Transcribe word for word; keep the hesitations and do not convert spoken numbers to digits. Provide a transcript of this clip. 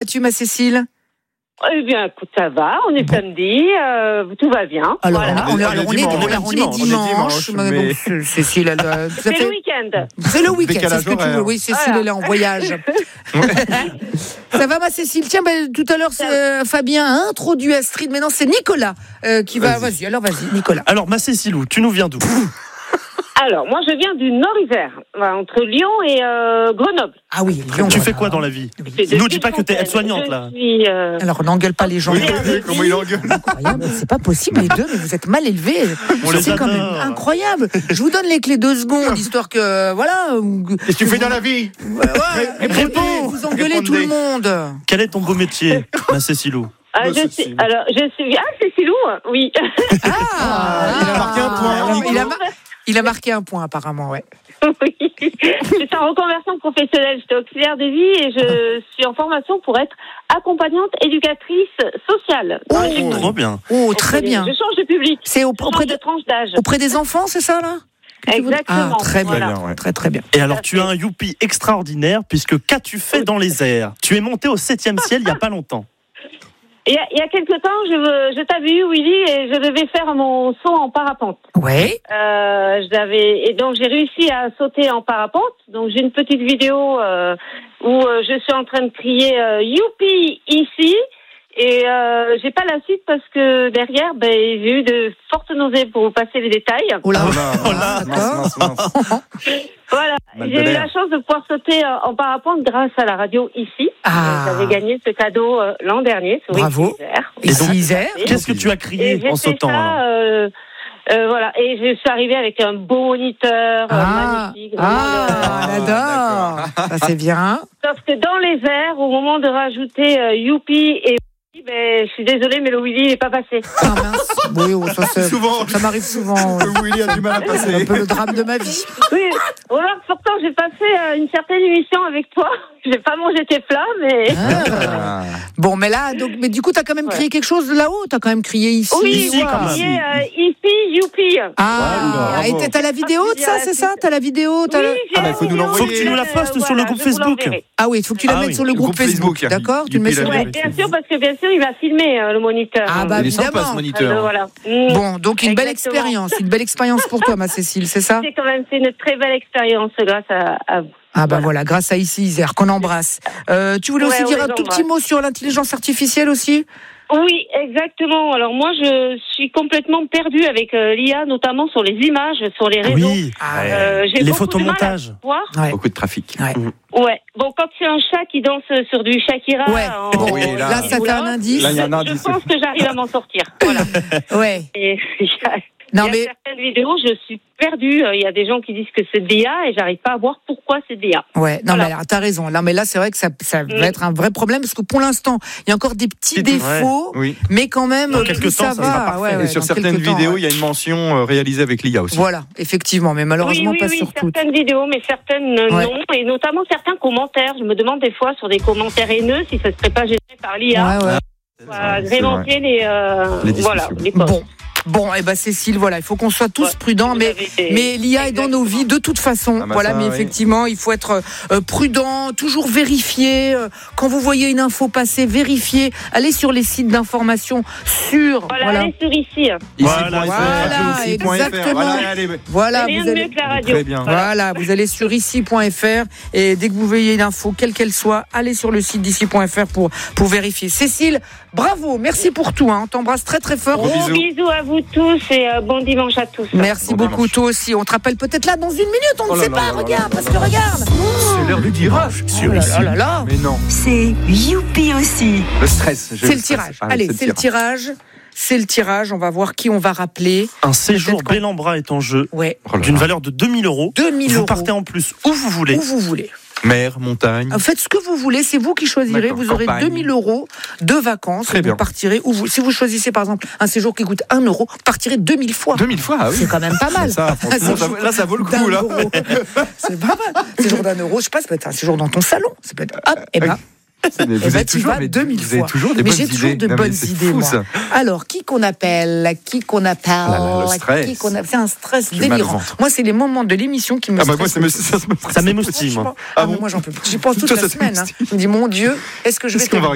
vas-tu, ma Cécile ? Eh bien, écoute, ça va, on est samedi, euh, tout va bien. Alors, voilà. on, on, alors, on, est, dimanche, on, est, on est dimanche. mais... Donc, Cécile, elle, elle, c'est fait... le week-end. C'est le week-end, Décalage c'est ce que tu veux. Oui, Cécile, voilà. elle est en voyage. Ça va, ma Cécile ? Tiens, ben, tout à l'heure, euh, Fabien a introduit Astrid. Maintenant, c'est Nicolas euh, qui va. Vas-y. vas-y, alors vas-y, Nicolas. Alors, ma Cécilou, tu nous viens d'où ? Alors, moi, je viens du Nord-Isère, voilà, entre Lyon et euh, Grenoble. Ah oui, Lyon. Tu voilà. fais quoi dans la vie ? C'est Nous depuis dis pas que t'es Fontaine. aide-soignante, Je là. suis, euh... Alors, n'engueule pas les gens. Oui, oui, comment il engueule. Incroyable, c'est pas possible, les deux, mais vous êtes mal élevés. On les C'est quand même adore. incroyable. Je vous donne les clés deux secondes, histoire que, voilà. Qu'est-ce que tu fais dans la vie ? Ouais, Réponds. vous engueulez Répondez. tout le monde. Quel est ton beau métier, ma Cécilou ? Ah, Bah, je c'est suis, Cécile. alors, je suis, ah, c'est Cécilou, oui. Ah, il a marqué un point, Nico. Il a, mar- il a marqué un point, apparemment, ouais. Oui. Je suis en reconversion professionnelle, j'étais auxiliaire de vie et je suis en formation pour être accompagnante éducatrice sociale. Oh, Trop bien. oh, très bien. Je change de public. C'est au- Je change auprès de de, tranche d'âge. auprès des enfants, c'est ça, là ? Que tu veux- Exactement. Ah, très bien, Voilà. ouais. très très bien. Et alors, tu as un youpi extraordinaire, puisque qu'as-tu fait dans les airs ? Tu es monté au septième ciel il n'y a pas longtemps. Il y a, il y a quelque temps, je, je t'avais eu, Willy, et je devais faire mon saut en parapente. Ouais. Euh, je l'avais, et donc j'ai réussi à sauter en parapente. Donc j'ai une petite vidéo euh, où euh, je suis en train de crier euh, youpi ici. Et euh, j'ai pas la suite parce que derrière, ben, j'ai eu de fortes nausées pour vous passer les détails. Oh là, Oh là, oh mince, là, mince, mince, mince. Voilà, Mal de j'ai eu l'air. la chance de pouvoir sauter euh, en parapente grâce à la radio ici. Ah. J'avais gagné ce cadeau euh, l'an dernier sur Bravo. Isère. Et donc, si Isère ? Qu'est-ce que tu as Et crié j'ai en fait sautant ça, alors euh, euh, voilà, et je suis arrivée avec un beau moniteur euh, Ah, magnifique. vraiment, ah, le- on adore. Ça, c'est bien. le- Sauf que dans les airs, au moment de rajouter euh, youpi et Willy, ben, je suis désolée, mais le Willy n'est pas passé. Ah mince. Oui, oh, ça, c'est- Souvent. ça m'arrive souvent. Le Willy a du mal à C'est un passer. peu le drame de ma vie. Oui, remarque, pourtant, j'ai passé euh, une certaine émission avec toi. J'ai pas mangé tes plats, mais... Ah. Bon, mais là, donc, mais du coup, t'as quand même crié quelque chose là-haut. T'as quand même crié ici. Oui, Ici, vous quand même. criez euh, ici, youpi. Ah, Voilà. et t'as la vidéo de ça, c'est ça ? T'as la vidéo t'as Oui, la- j'ai Ah, bah, la faut nous vidéo, l'envoyer. Faut que tu nous la postes euh, sur le voilà, groupe je vous Facebook. l'enverrai. Ah oui, il faut que tu la Ah mettes oui, sur le le groupe groupe Facebook. Facebook. D'accord ? Tu le mets Youpi, sur la le Ouais, bien sûr, parce que bien sûr, il va filmer euh, le moniteur. Ah, hein. bah, Il est sympa évidemment. ce moniteur. Alors, voilà. Mm. Bon, donc une belle Exactement. expérience, une belle expérience pour toi, ma Cécile, c'est ça ? C'est quand même c'est une très belle expérience grâce à, à vous. Ah bah Voilà. voilà, grâce à Ici Isère, qu'on embrasse. Euh, tu voulais Ouais, aussi on dire les un tout embrasse. petit mot sur l'intelligence artificielle aussi ? Oui, exactement. Alors moi, je suis complètement perdue avec euh, l'I A, notamment sur les images, sur les réseaux. Oui, Ah, Euh, j'ai les beaucoup de mal à photomontages. voir. Ouais. Beaucoup de trafic. Ouais. Bon, quand c'est un chat qui danse sur du Shakira, Ouais. en- Bon, Oui, là, là- ça fait un indice. Là, il y a un je, indice. je pense que j'arrive à m'en sortir. Voilà. Ouais. Et il y a, Non, il y a mais- certaines vidéos, je suis perdue. Il y a des gens qui disent que c'est D A et j'arrive pas à voir pourquoi c'est D A. Ouais, non, Voilà. mais alors, t'as raison. Là, mais là, c'est vrai que ça, ça va Mm. être un vrai problème parce que pour l'instant, il y a encore des petits Petits- défauts, Oui. mais quand même, Dans plus quelques ça temps, ça va. sera parfait. Ouais, ouais, Et sur dans certaines quelques temps, vidéos, ouais. il y a une mention euh, réalisée avec l'I A aussi. Voilà, effectivement, mais malheureusement oui, oui, pas oui, sur toutes. certaines vidéos, mais certaines euh, Ouais. non, et notamment certains commentaires. Je me demande des fois sur des commentaires haineux si ça serait pas géré par l'I A. Ouais, ouais. Pour C'est agrémenter les, euh, Les voilà, discussions. les posts. Bon, bon, et ben Cécile, voilà, il faut qu'on soit tous Ouais, prudents, vous mais avez été- mais l'I A est dans nos vies de toute façon. Ah bah voilà, ça, mais oui. effectivement, il faut être euh, prudent, toujours vérifier. euh, quand vous voyez une info passer, vérifiez. Allez sur les sites d'information sûrs. Voilà, Voilà, allez sur ici. Voilà, voilà, exactement. Voilà, allez, voilà, Rien vous de allez. mieux que la radio. Très bien. Voilà, vous allez sur ici point f r et dès que vous voyez une info, quelle qu'elle soit, allez sur le site d'ici point f r pour, pour vérifier. Cécile, bravo, merci pour tout. Hein. On t'embrasse très très fort. Gros Gros bisous. bisous à vous tous et euh, bon dimanche à tous. Merci Bon beaucoup, dimanche. toi aussi. On te rappelle peut-être là dans une minute, on Oh ne là sait là pas, là là regarde, là parce là que là. regarde. C'est l'heure du tirage Oh sur là ici. là là là. Mais non, C'est youpi aussi. le stress. j'ai C'est le stress. tirage. Ah, Allez, c'est le tirage. C'est le tirage. On va voir qui on va rappeler. Un séjour Peut-être quand- Bellambra est en jeu, Ouais, Oh là d'une là. valeur de deux mille euros. deux mille Vous euros. partez en plus où vous voulez. Où vous voulez. Mer, montagne. Faites ce que vous voulez, c'est vous qui choisirez. D'accord, Vous aurez campagne. deux mille euros de vacances. Très et bien. vous partirez où vous. Si vous choisissez par exemple un séjour qui coûte un euro, vous partirez deux mille fois. deux mille fois, ah oui. C'est quand même pas mal. Ça, franchement, ça- là, ça vaut le D'un coup, là. euro. C'est pas mal. Séjour d'un euro, je sais pas, ça peut être un séjour dans ton salon. Ça peut être. Hop, et ben. Mais Eh vous ben, avez tu toujours, vas mais deux mille vous avez fois. toujours des Mais bonnes j'ai idées. toujours de Non, mais bonnes c'est idées, fou, moi. ça. Alors, qui qu'on appelle Qui qu'on appelle Ah là là, le stress. Qui qu'on a- C'est un stress J'ai mal au délirant. ventre. Moi, c'est les moments de l'émission qui me Ah bah moi, stressent ça le me, plus. ça me Ça m'émoustille, moi. Franchement. Ah Ah, mais bon moi, j'en peux plus. J'y pense toute Toi, la ça semaine. hein. t'émoustille. Je me dis, mon Dieu, est-ce que je vais Qu'est-ce qu'on va